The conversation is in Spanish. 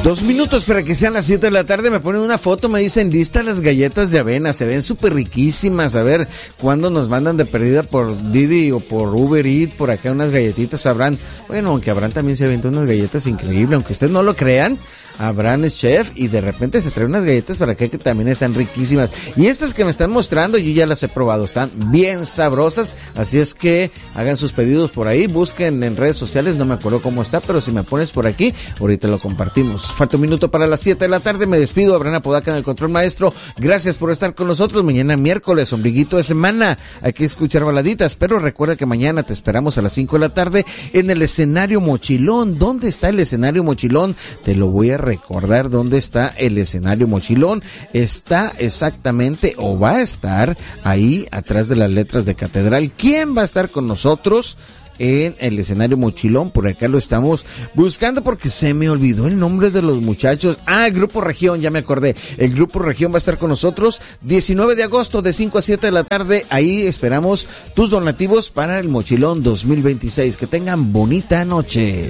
2 minutos para que sean las 7 de la tarde. Me ponen una foto, me dicen, listas las galletas de avena. Se ven súper riquísimas. A ver, ¿cuándo nos mandan de perdida por Didi o por Uber Eats? Por acá unas galletitas. Abraham, bueno, aunque Abraham también se aventó unas galletas increíbles. Aunque ustedes no lo crean, Abraham es chef y de repente se trae unas galletas para acá que también están riquísimas. Y estas que me están mostrando, yo ya las he probado. Están bien sabrosas. Así es que hagan sus pedidos por ahí. Busquen en redes sociales. No me acuerdo cómo está, pero si me pones por aquí, ahorita lo compartimos. Falta un minuto para las 7 de la tarde. Me despido. Abraham Apodaca en el control maestro. Gracias por estar con nosotros. Mañana miércoles, ombliguito de semana. Hay que escuchar baladitas, pero recuerda que mañana te esperamos a las 5 de la tarde en el escenario Mochilón. ¿Dónde está el escenario Mochilón? Te lo voy a recordar dónde está el escenario Mochilón. Está exactamente, o va a estar ahí atrás de las letras de Catedral. ¿Quién va a estar con nosotros en el escenario Mochilón? Por acá lo estamos buscando porque se me olvidó el nombre de los muchachos. El Grupo Región, ya me acordé. El Grupo Región va a estar con nosotros 19 de agosto de 5 a 7 de la tarde. Ahí esperamos tus donativos para el Mochilón 2026. Que tengan bonita noche.